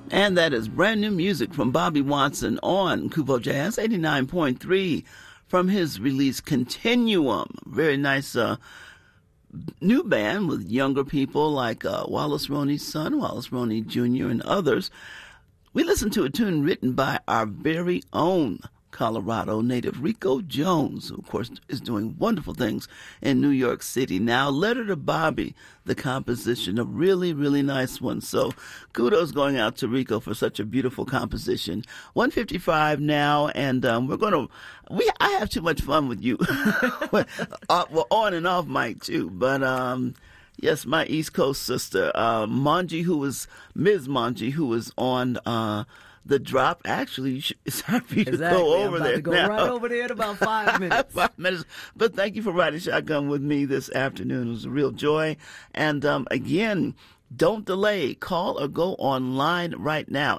And that is brand new music from Bobby Watson on Kubo Jazz 89.3 from his release Continuum. Very nice new band with younger people like Wallace Roney's son, Wallace Roney Jr., and others. We listened to a tune written by our very own Colorado native Rico Jones, who, of course, is doing wonderful things in New York City now. Letter to Bobby, the composition, a really, really nice one. So kudos going out to Rico for such a beautiful composition. 1:55 now, and I have too much fun with you. Well, on and off mic, too. But, yes, my East Coast sister, Ms. Manji, who was on the drop. Actually, it's time for you to go over there. Go right over there in about 5 minutes. 5 minutes. But thank you for riding shotgun with me this afternoon. It was a real joy. And again, don't delay. Call or go online right now.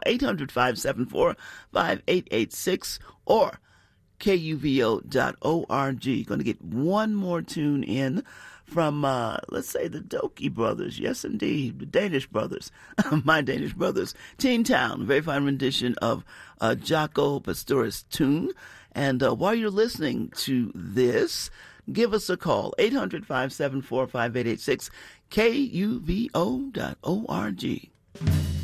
800-574-5886 or KUVO.org. Going to get one more tune in from, let's say, the Doki brothers. Yes, indeed, the Danish brothers, my Danish brothers. Teen Town, very fine rendition of Jaco Pastorius' tune. And while you're listening to this, give us a call, 800-574-5886, KUVO.org.